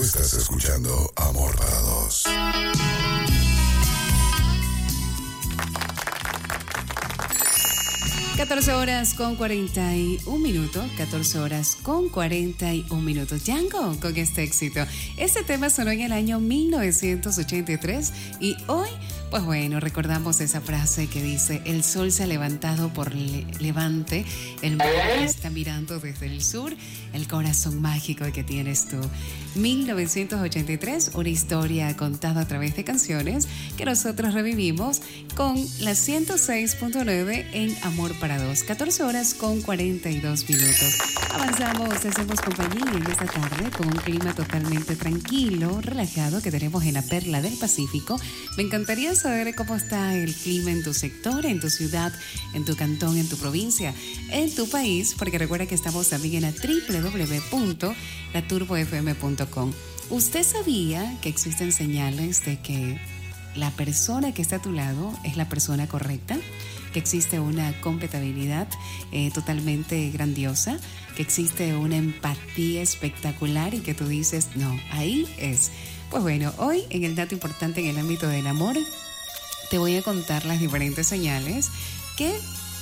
Tú estás escuchando Amor para Dos. (14:41 minutos). 14:41 minutos. Django con este éxito. Este tema sonó en el año 1983 y hoy, pues bueno, recordamos esa frase que dice: el sol se ha levantado por levante, el mar está mirando desde el sur, el corazón mágico que tienes tú. 1983, una historia contada a través de canciones que nosotros revivimos con la 106.9 en Amor para Dos. 14:42 minutos. Avanzamos, hacemos compañía en esta tarde con un clima totalmente tranquilo, relajado que tenemos en la Perla del Pacífico. Me encantaría saber cómo está el clima en tu sector, en tu ciudad, en tu cantón, en tu provincia, en tu país, porque recuerda que estamos también en la www.laturbofm.com. ¿Usted sabía que existen señales de que la persona que está a tu lado es la persona correcta? Que existe una compatibilidad totalmente grandiosa, que existe una empatía espectacular y que tú dices, no, ahí es. Pues bueno, hoy en el dato importante en el ámbito del amor, te voy a contar las diferentes señales que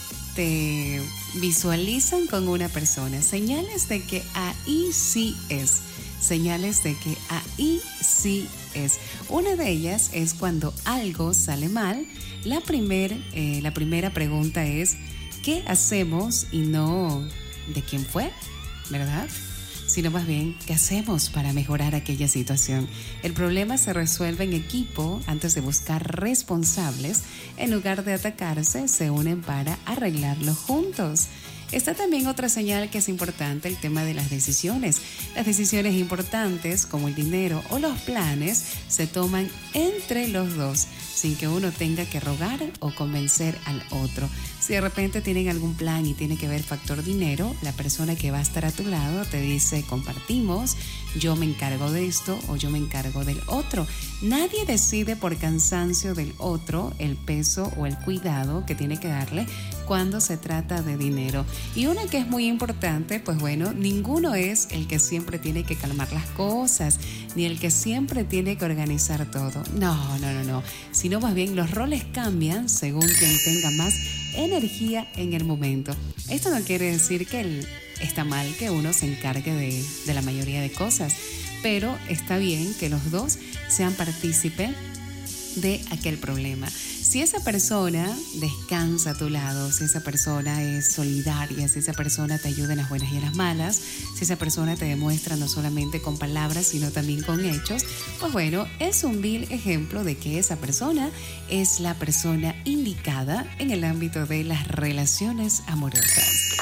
te visualizan con una persona. Señales de que ahí sí es. Señales de que ahí sí es. Una de ellas es cuando algo sale mal. La primera pregunta es, ¿qué hacemos? Y no de quién fue, ¿verdad? Sino más bien, ¿qué hacemos para mejorar aquella situación? El problema se resuelve en equipo antes de buscar responsables. En lugar de atacarse, se unen para arreglarlo juntos. Está también otra señal que es importante, el tema de las decisiones. Las decisiones importantes, como el dinero o los planes, se toman entre los dos, sin que uno tenga que rogar o convencer al otro. Si de repente tienen algún plan y tiene que ver factor dinero, la persona que va a estar a tu lado te dice, compartimos, yo me encargo de esto o yo me encargo del otro. Nadie decide por cansancio del otro el peso o el cuidado que tiene que darle cuando se trata de dinero. Y una que es muy importante, pues bueno, ninguno es el que siempre tiene que calmar las cosas, ni el que siempre tiene que organizar todo. No. Sino más bien los roles cambian según quien tenga más energía en el momento. Esto no quiere decir que está mal que uno se encargue de la mayoría de cosas, pero está bien que los dos sean partícipes de aquel problema. Si esa persona descansa a tu lado, si esa persona es solidaria, si esa persona te ayuda en las buenas y en las malas, si esa persona te demuestra no solamente con palabras, sino también con hechos, pues bueno, es un vil ejemplo de que esa persona es la persona indicada en el ámbito de las relaciones amorosas.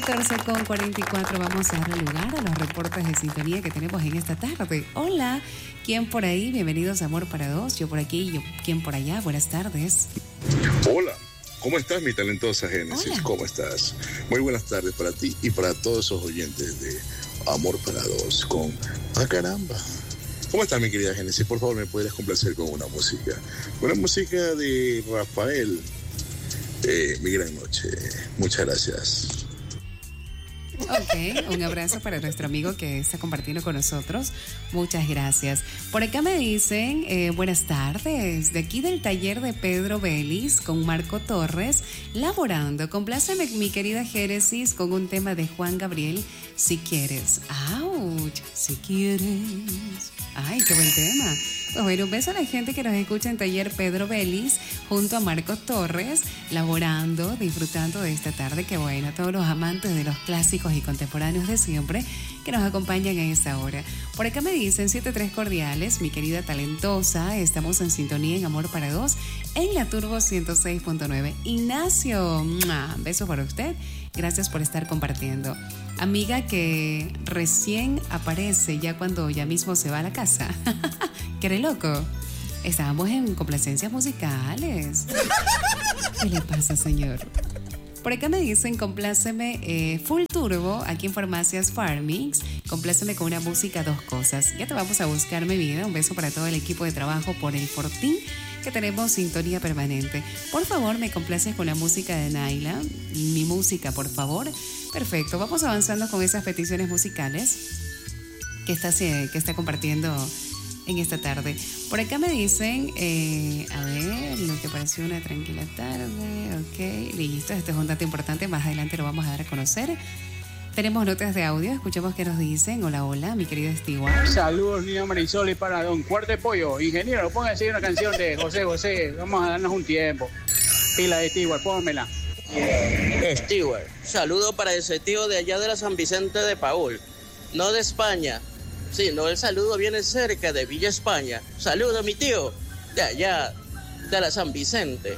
14:44, vamos a darle lugar a los reportes de sintonía que tenemos en esta tarde. Hola, ¿quién por ahí? Bienvenidos a Amor para Dos. Yo por aquí, yo ¿quién por allá? Buenas tardes. Hola, ¿cómo estás, mi talentosa Génesis? Hola. ¿Cómo estás? Muy buenas tardes para ti y para todos esos oyentes de Amor para Dos con ¡ah, caramba! ¿Cómo estás, mi querida Génesis? Por favor, ¿me puedes complacer con una música? Una música de Rafael, Mi Gran Noche. Muchas gracias. Ok, un abrazo para nuestro amigo que está compartiendo con nosotros. Muchas gracias. Por acá me dicen, buenas tardes, de aquí del taller de Pedro Vélez con Marco Torres, laborando. Compláceme, mi querida Génesis, con un tema de Juan Gabriel, Si Quieres. ¡Auch! Si quieres. ¡Ay, qué buen tema! Pues bueno, un beso a la gente que nos escucha en taller Pedro Vélez junto a Marco Torres, laborando, disfrutando de esta tarde. Qué bueno, a todos los amantes de los clásicos y contemporáneos de siempre que nos acompañan en esta hora. Por acá me dicen 7-3 cordiales, mi querida talentosa, estamos en sintonía en Amor para Dos en la Turbo 106.9. Ignacio, beso para usted, gracias por estar compartiendo. Amiga que recién aparece ya cuando ya mismo se va a la casa. ¿Qué eres loco? Estábamos en complacencias musicales. ¿Qué le pasa, señor? Por acá me dicen, compláceme full turbo aquí en Farmacias Farmix. Compláceme con una música, dos cosas. Ya te vamos a buscar, mi vida. Un beso para todo el equipo de trabajo por el Fortín, que tenemos sintonía permanente. Por favor, me complaces con la música de Naila. Mi música, por favor. Perfecto, vamos avanzando con esas peticiones musicales. que está compartiendo en esta tarde. Por acá me dicen, a ver, lo que pareció una tranquila tarde, ok, listo, este es un dato importante, más adelante lo vamos a dar a conocer. Tenemos notas de audio, escuchemos qué nos dicen. Hola, hola, mi querido Stewart. Saludos, niña Marisol, y para don Cuarto de Pollo. Ingeniero, póngase una canción de José José, vamos a darnos un tiempo. Pila de Stewart, pónmela. Stewart, saludo para ese tío de allá de la San Vicente de Paul, no de España. Sí, no, el saludo viene cerca de Villa España. Saludo a mi tío de allá de la San Vicente.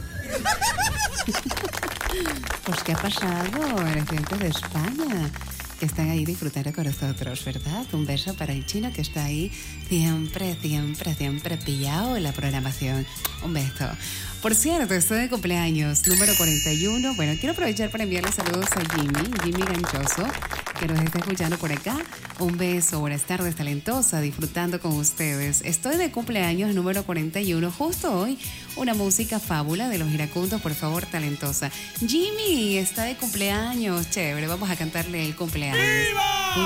Pues, ¿qué ha pasado? La gente de España que están ahí disfrutando con nosotros, ¿verdad? Un beso para el chino que está ahí siempre pillado en la programación. Un beso. Por cierto, estoy de cumpleaños, número 41. Bueno, quiero aprovechar para enviarle saludos a Jimmy Ganchoso, que nos está escuchando por acá. Un beso, buenas tardes, talentosa, disfrutando con ustedes. Estoy de cumpleaños número 41, justo hoy, una música fábula de los iracundos, por favor, talentosa. Jimmy está de cumpleaños, chévere, vamos a cantarle el cumpleaños. ¡Viva!